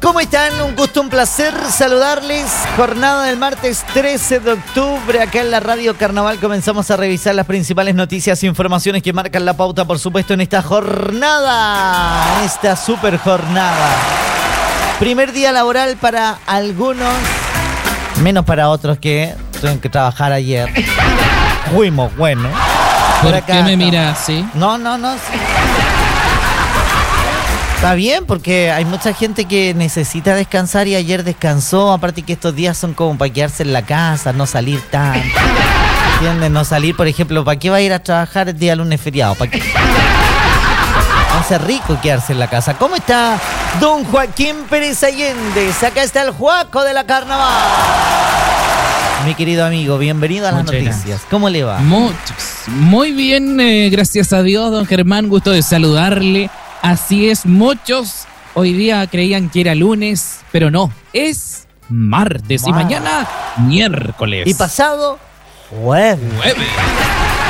¿Cómo están? Un gusto, un placer saludarles. Jornada del martes 13 de octubre, acá en la Radio Carnaval comenzamos a revisar las principales noticias e informaciones que marcan la pauta, por supuesto, en esta jornada, en esta super jornada. Primer día laboral para algunos, menos para otros que tuvieron que trabajar ayer. Fuimos, bueno. ¿Por qué me miras así? No. Sí. Está bien, porque hay mucha gente que necesita descansar y ayer descansó. Aparte que estos días son como para quedarse en la casa, no salir tanto. ¿Entiendes? No salir, por ejemplo, ¿para qué va a ir a trabajar el día lunes feriado? ¿Para qué? Hace rico quedarse en la casa. ¿Cómo está don Joaquín Pérez Allende? Acá está el Juaco de la Carnaval. Mi querido amigo, bienvenido a las noticias. Gracias. ¿Cómo le va? Muy bien, gracias a Dios, don Germán. Gusto de saludarle. Así es, muchos hoy día creían que era lunes, pero no, es martes y mañana miércoles. Y pasado jueves.